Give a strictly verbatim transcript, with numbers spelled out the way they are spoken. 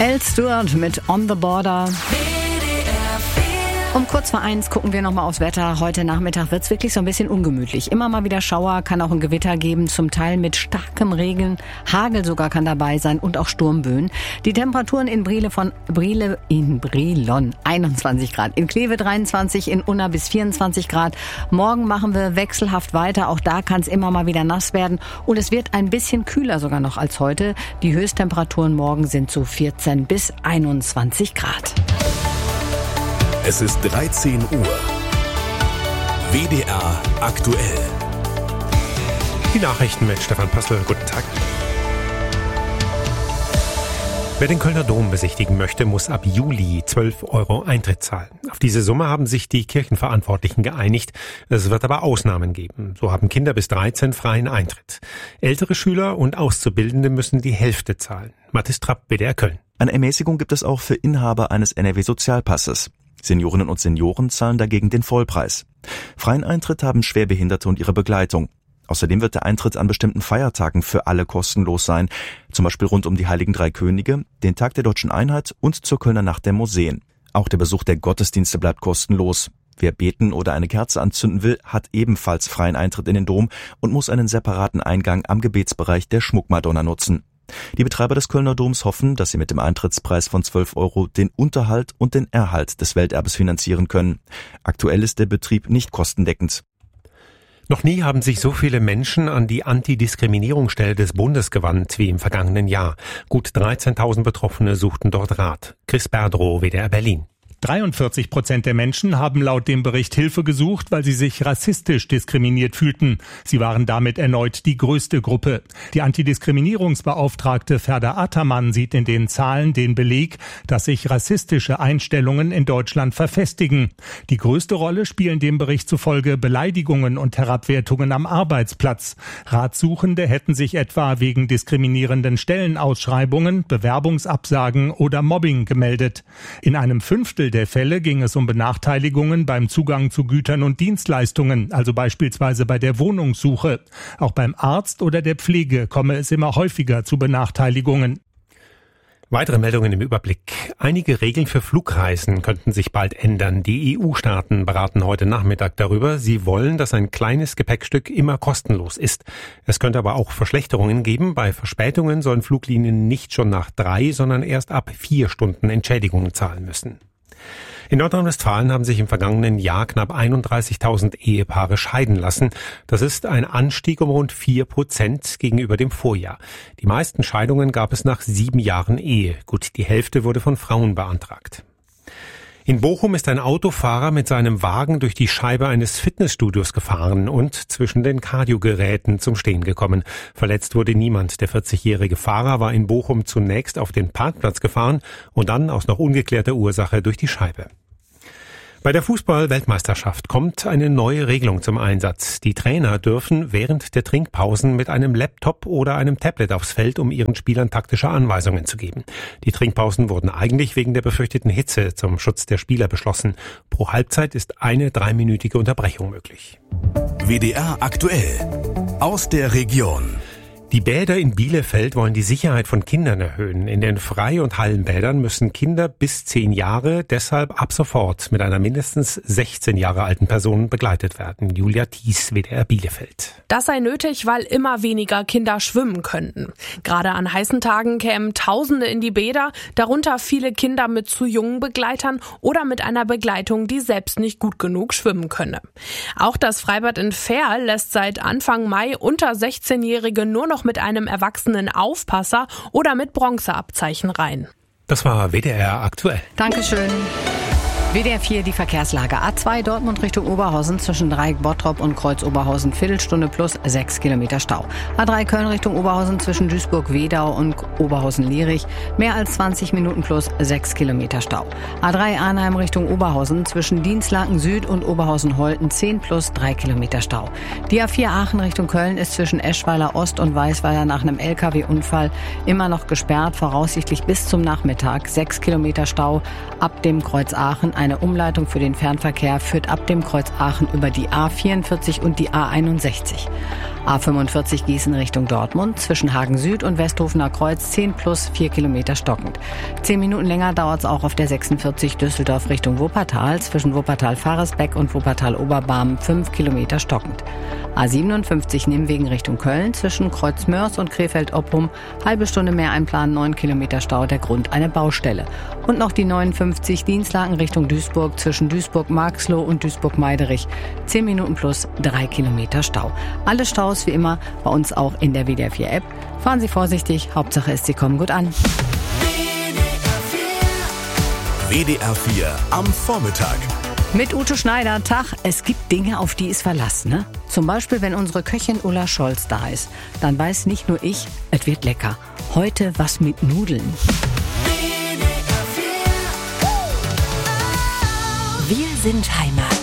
Elle Stewart mit On the Border. Um kurz vor eins gucken wir nochmal aufs Wetter. Heute Nachmittag wird's wirklich so ein bisschen ungemütlich. Immer mal wieder Schauer, kann auch ein Gewitter geben, zum Teil mit starkem Regen. Hagel sogar kann dabei sein und auch Sturmböen. Die Temperaturen in Brile von Brile in Brilon einundzwanzig Grad, in Kleve dreiundzwanzig, in Unna bis vierundzwanzig Grad. Morgen machen wir wechselhaft weiter. Auch da kann es immer mal wieder nass werden und es wird ein bisschen kühler sogar noch als heute. Die Höchsttemperaturen morgen sind so vierzehn bis einundzwanzig Grad. Es ist dreizehn Uhr. W D R aktuell. Die Nachrichten mit Stefan Pössl. Guten Tag. Wer den Kölner Dom besichtigen möchte, muss ab Juli zwölf Euro Eintritt zahlen. Auf diese Summe haben sich die Kirchenverantwortlichen geeinigt. Es wird aber Ausnahmen geben. So haben Kinder bis dreizehn freien Eintritt. Ältere Schüler und Auszubildende müssen die Hälfte zahlen. Mathis Trapp, W D R Köln. Eine Ermäßigung gibt es auch für Inhaber eines N R W-Sozialpasses. Seniorinnen und Senioren zahlen dagegen den Vollpreis. Freien Eintritt haben Schwerbehinderte und ihre Begleitung. Außerdem wird der Eintritt an bestimmten Feiertagen für alle kostenlos sein, zum Beispiel rund um die Heiligen Drei Könige, den Tag der Deutschen Einheit und zur Kölner Nacht der Museen. Auch der Besuch der Gottesdienste bleibt kostenlos. Wer beten oder eine Kerze anzünden will, hat ebenfalls freien Eintritt in den Dom und muss einen separaten Eingang am Gebetsbereich der Schmuckmadonna nutzen. Die Betreiber des Kölner Doms hoffen, dass sie mit dem Eintrittspreis von zwölf Euro den Unterhalt und den Erhalt des Welterbes finanzieren können. Aktuell ist der Betrieb nicht kostendeckend. Noch nie haben sich so viele Menschen an die Antidiskriminierungsstelle des Bundes gewandt wie im vergangenen Jahr. Gut dreizehntausend Betroffene suchten dort Rat. Chris Berdrow, W D R Berlin. dreiundvierzig Prozent der Menschen haben laut dem Bericht Hilfe gesucht, weil sie sich rassistisch diskriminiert fühlten. Sie waren damit erneut die größte Gruppe. Die Antidiskriminierungsbeauftragte Ferda Ataman sieht in den Zahlen den Beleg, dass sich rassistische Einstellungen in Deutschland verfestigen. Die größte Rolle spielen dem Bericht zufolge Beleidigungen und Herabwertungen am Arbeitsplatz. Ratsuchende hätten sich etwa wegen diskriminierenden Stellenausschreibungen, Bewerbungsabsagen oder Mobbing gemeldet. In einem Fünftel der Fälle ging es um Benachteiligungen beim Zugang zu Gütern und Dienstleistungen, also beispielsweise bei der Wohnungssuche. Auch beim Arzt oder der Pflege komme es immer häufiger zu Benachteiligungen. Weitere Meldungen im Überblick. Einige Regeln für Flugreisen könnten sich bald ändern. Die E U-Staaten beraten heute Nachmittag darüber. Sie wollen, dass ein kleines Gepäckstück immer kostenlos ist. Es könnte aber auch Verschlechterungen geben. Bei Verspätungen sollen Fluglinien nicht schon nach drei, sondern erst ab vier Stunden Entschädigungen zahlen müssen. In Nordrhein-Westfalen haben sich im vergangenen Jahr knapp einunddreißigtausend Ehepaare scheiden lassen. Das ist ein Anstieg um rund vier Prozent gegenüber dem Vorjahr. Die meisten Scheidungen gab es nach sieben Jahren Ehe. Gut, die Hälfte wurde von Frauen beantragt. In Bochum ist ein Autofahrer mit seinem Wagen durch die Scheibe eines Fitnessstudios gefahren und zwischen den Kardiogeräten zum Stehen gekommen. Verletzt wurde niemand. Der vierzigjährige Fahrer war in Bochum zunächst auf den Parkplatz gefahren und dann aus noch ungeklärter Ursache durch die Scheibe. Bei der Fußball-Weltmeisterschaft kommt eine neue Regelung zum Einsatz. Die Trainer dürfen während der Trinkpausen mit einem Laptop oder einem Tablet aufs Feld, um ihren Spielern taktische Anweisungen zu geben. Die Trinkpausen wurden eigentlich wegen der befürchteten Hitze zum Schutz der Spieler beschlossen. Pro Halbzeit ist eine dreiminütige Unterbrechung möglich. W D R aktuell. Aus der Region. Die Bäder in Bielefeld wollen die Sicherheit von Kindern erhöhen. In den Frei- und Hallenbädern müssen Kinder bis zehn Jahre deshalb ab sofort mit einer mindestens sechzehn Jahre alten Person begleitet werden. Julia Thies, W D R Bielefeld. Das sei nötig, weil immer weniger Kinder schwimmen könnten. Gerade an heißen Tagen kämen Tausende in die Bäder, darunter viele Kinder mit zu jungen Begleitern oder mit einer Begleitung, die selbst nicht gut genug schwimmen könne. Auch das Freibad in Verl lässt seit Anfang Mai unter sechzehnjährige nur noch mit einem erwachsenen Aufpasser oder mit Bronzeabzeichen rein. Das war W D R aktuell. Dankeschön. W D R vier, die Verkehrslage. A zwei Dortmund Richtung Oberhausen zwischen Dreieck Bottrop und Kreuz Oberhausen, Viertelstunde plus sechs Kilometer Stau. A drei Köln Richtung Oberhausen zwischen Duisburg-Wedau und Oberhausen-Lierich, mehr als zwanzig Minuten plus sechs Kilometer Stau. A drei Arnheim Richtung Oberhausen zwischen Dienstlaken Süd und Oberhausen-Holten, zehn plus drei Kilometer Stau. Die A vier Aachen Richtung Köln ist zwischen Eschweiler Ost und Weißweiler nach einem L K W-Unfall immer noch gesperrt, voraussichtlich bis zum Nachmittag, sechs Kilometer Stau ab dem Kreuz Aachen. Eine Umleitung für den Fernverkehr führt ab dem Kreuz Aachen über die A vierundvierzig und die A einundsechzig. A fünfundvierzig Gießen Richtung Dortmund, zwischen Hagen Süd und Westhofener Kreuz zehn plus vier Kilometer stockend. Zehn Minuten länger dauert es auch auf der sechsundvierzig Düsseldorf Richtung Wuppertal, zwischen Wuppertal-Faresbeck und Wuppertal-Oberbarm fünf Kilometer stockend. A siebenundfünfzig Nimwegen Richtung Köln, zwischen Kreuz Mörs und Krefeld-Oppum, halbe Stunde mehr einplanen, neun Kilometer Stau, der Grund eine Baustelle. Und noch die neunundfünfzig Dienstlaken Richtung Duisburg, zwischen Duisburg-Marxloh und Duisburg-Meiderich, zehn Minuten plus drei Kilometer Stau. Alle Staus wie immer bei uns auch in der W D R vier App. Fahren Sie vorsichtig, Hauptsache ist, Sie kommen gut an. W D R vier am Vormittag. Mit Ute Schneider, Tag. Es gibt Dinge, auf die ist Verlass, ne? Zum Beispiel, wenn unsere Köchin Ulla Scholz da ist. Dann weiß nicht nur ich, es wird lecker. Heute was mit Nudeln. Wir sind Heimat.